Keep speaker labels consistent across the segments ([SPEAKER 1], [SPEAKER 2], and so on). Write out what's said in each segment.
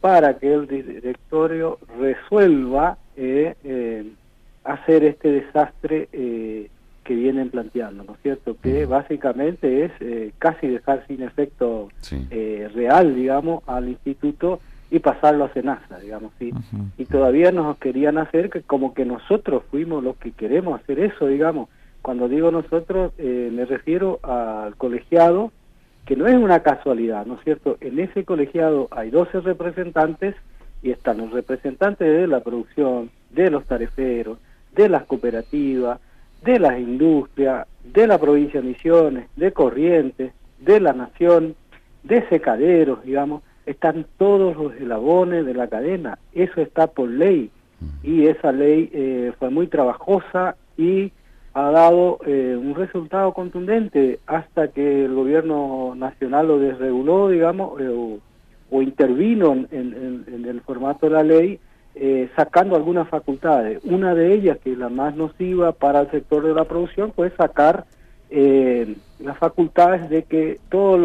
[SPEAKER 1] para que el directorio resuelva hacer este desastre que vienen planteando, ¿no es cierto? Que básicamente es casi dejar sin efecto real, digamos, al instituto y pasarlo a SENASA, digamos, ¿sí? Y todavía nos querían hacer que como que nosotros fuimos los que queremos hacer eso, digamos. Cuando digo nosotros, me refiero al colegiado, que no es una casualidad, ¿no es cierto? En ese colegiado hay 12 representantes y están los representantes de la producción, de los tariferos, de las cooperativas, de las industrias, de la provincia de Misiones, de Corrientes, de la Nación, de secaderos, digamos, están todos los eslabones de la cadena. Eso está por ley, y esa ley fue muy trabajosa y ha dado un resultado contundente hasta que el gobierno nacional lo desreguló, digamos, o intervino en el formato de la ley, sacando algunas facultades. Una de ellas, que es la más nociva para el sector de la producción, fue sacar las facultades de que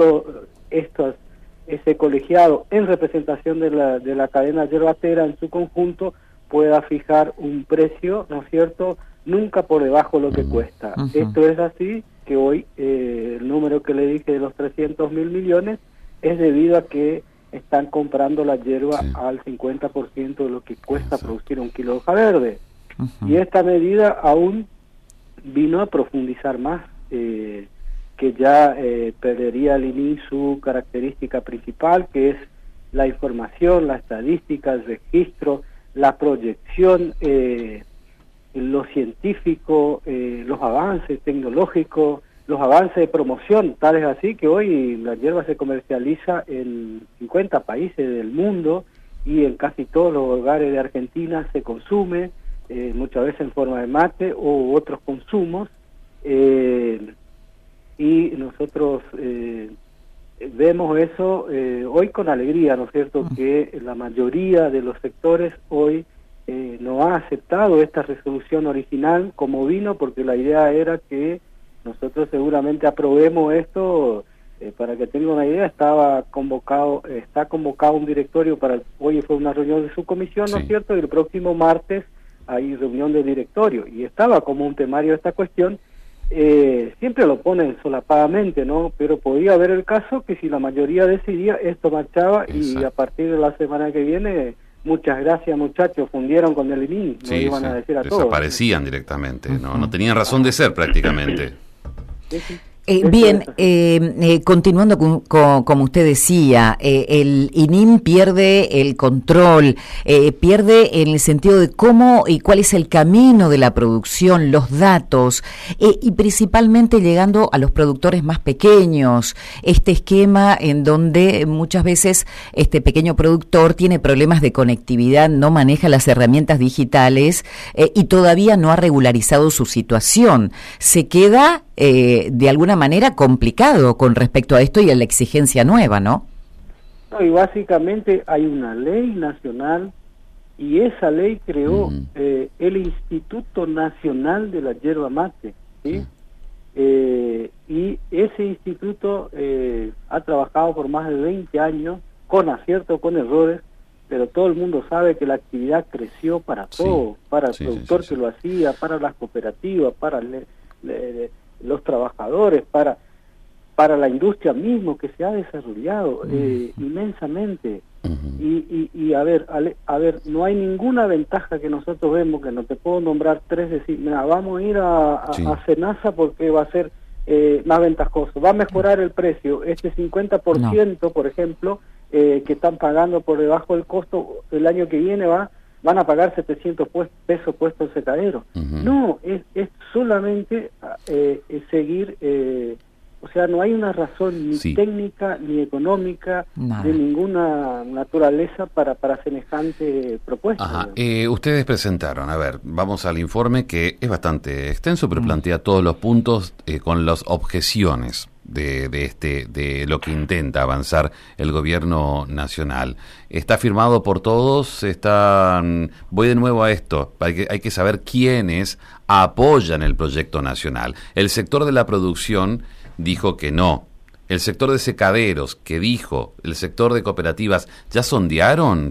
[SPEAKER 1] ese colegiado en representación de la cadena yerbatera en su conjunto pueda fijar un precio, ¿no es cierto?, nunca por debajo de lo que cuesta. Esto es así, que hoy el número que le dije de los 300.000 millones es debido a que están comprando la hierba al 50% de lo que cuesta producir un kilo de hoja verde. Y esta medida aún vino a profundizar más, que ya perdería el INI su característica principal, que es la información, la estadística, el registro, la proyección, lo científico, los avances tecnológicos, los avances de promoción, tales así que hoy la hierba se comercializa en 50 países del mundo y en casi todos los hogares de Argentina se consume, muchas veces en forma de mate u otros consumos, y nosotros vemos eso hoy con alegría, ¿no es cierto?, que la mayoría de los sectores hoy no ha aceptado esta resolución original como vino, porque la idea era que nosotros seguramente aprobemos esto. Para que tenga una idea, está convocado un directorio hoy fue una reunión de su comisión, ¿no es cierto?, y el próximo martes hay reunión de directorio, y estaba como un temario esta cuestión. Siempre lo ponen solapadamente, ¿no?, pero podía haber el caso que si la mayoría decidía, esto marchaba. Y a partir de la semana que viene, muchas gracias muchachos, fundieron con el INI, no iban a decir a todos.
[SPEAKER 2] Desaparecían directamente, no tenían razón de ser prácticamente.
[SPEAKER 3] Bien, continuando como usted decía, el INIM pierde el control, pierde en el sentido de cómo y cuál es el camino de la producción, los datos, y principalmente llegando a los productores más pequeños. Este esquema en donde muchas veces este pequeño productor tiene problemas de conectividad, no maneja las herramientas digitales y todavía no ha regularizado su situación. Se queda de alguna manera complicado con respecto a esto y a la exigencia nueva, ¿no?
[SPEAKER 1] No, y básicamente hay una ley nacional, y esa ley creó el Instituto Nacional de la Yerba Mate, ¿sí? Y ese instituto ha trabajado por más de 20 años, con aciertos, con errores, pero todo el mundo sabe que la actividad creció para todo, para el productor que lo hacía, para las cooperativas, para los trabajadores, para la industria mismo, que se ha desarrollado inmensamente. Y a ver, no hay ninguna ventaja que nosotros vemos, que no te puedo nombrar tres, decir, mira, vamos a ir a SENASA porque va a ser más ventajoso, va a mejorar el precio, este 50%, por ejemplo, que están pagando por debajo del costo, el año que viene van a pagar 700 pesos puestos el secadero. No, es solamente seguir, o sea, no hay una razón ni técnica ni económica de ninguna naturaleza para semejante propuesta.
[SPEAKER 2] Ustedes presentaron, vamos al informe, que es bastante extenso, pero plantea todos los puntos con las objeciones de lo que intenta avanzar el gobierno nacional. Está firmado por todos. Voy de nuevo a esto, hay que saber quiénes apoyan el proyecto nacional. El sector de la producción dijo que no. El sector de secaderos, que dijo, el sector de cooperativas, ¿ya sondearon